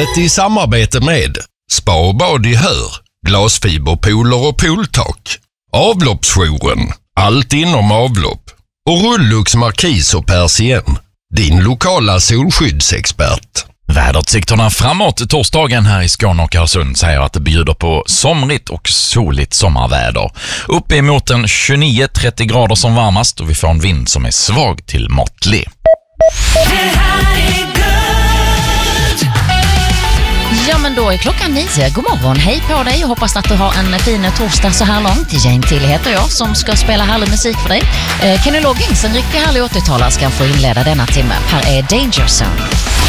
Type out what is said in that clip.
Avsnittet i samarbete med Spa och bad i Hör, glasfiberpooler och pooltak, Avloppsjouren, allt inom avlopp och Rullux Markis och Persien, din lokala solskyddsexpert. Väderutsikterna framåt torsdagen här i Skåne och Karlsund säger att det bjuder på somrigt och soligt sommarväder. Upp emot en 29-30 grader som varmast och vi får en vind som är svag till måttlig. Ja, men då är klockan 9. God morgon, hej på dig och hoppas att du har en fin torsdag så här långt. Jane Till heter jag som ska spela härlig musik för dig. Kenny Loggins, en riktigt härlig 80-talare, ska få inleda denna timme. Här är Danger Zone.